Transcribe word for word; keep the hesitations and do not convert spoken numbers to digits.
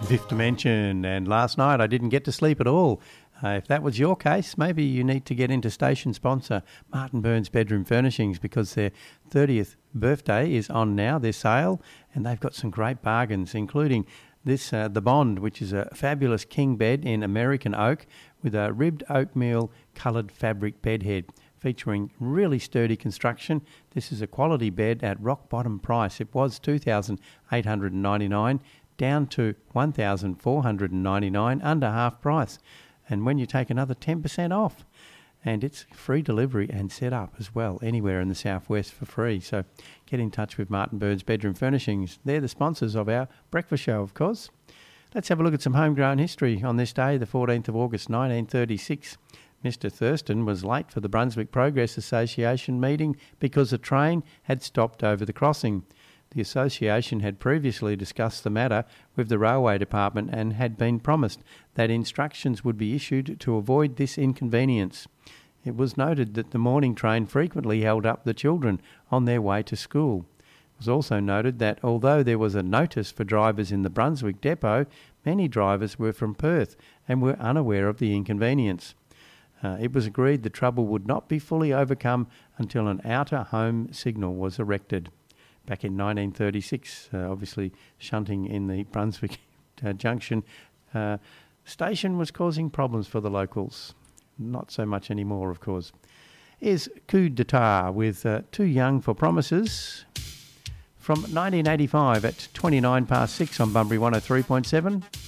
Fifth Dimension, and last night I didn't get to sleep at all. Uh, if that was your case, maybe you need to get into station sponsor Martin Burns Bedroom Furnishings, because their thirtieth birthday is on now, their sale, and they've got some great bargains, including this, uh, the Bond, which is a fabulous king bed in American oak with a ribbed oatmeal coloured fabric bed head, featuring really sturdy construction. This is a quality bed at rock bottom price. It was two thousand eight hundred ninety-nine dollars down to one thousand four hundred ninety-nine dollars, under half price. And when you take another ten percent off, and it's free delivery and set up as well anywhere in the southwest for free. So get in touch with Martin Burns Bedroom Furnishings. They're the sponsors of our breakfast show, of course. Let's have a look at some homegrown history on this day, the fourteenth of August nineteen thirty-six. Mister Thurston was late for the Brunswick Progress Association meeting because a train had stopped over the crossing. The association had previously discussed the matter with the railway department and had been promised that instructions would be issued to avoid this inconvenience. It was noted that the morning train frequently held up the children on their way to school. It was also noted that although there was a notice for drivers in the Brunswick depot, many drivers were from Perth and were unaware of the inconvenience. Uh, it was agreed the trouble would not be fully overcome until an outer home signal was erected. Back in nineteen thirty-six, uh, obviously shunting in the Brunswick uh, Junction uh, station was causing problems for the locals. Not so much anymore, of course. Here's Coup d'etat with uh, Too Young for Promises from nineteen eighty-five at twenty-nine past six on Bunbury one oh three point seven.